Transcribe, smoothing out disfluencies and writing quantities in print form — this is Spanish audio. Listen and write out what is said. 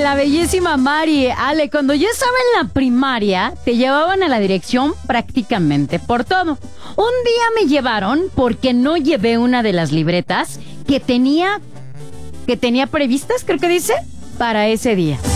la bellísima Mari. Ale, cuando yo estaba en la primaria, te llevaban a la dirección prácticamente por todo. Un día me llevaron porque no llevé una de las libretas que tenía previstas, creo que dice, para ese día.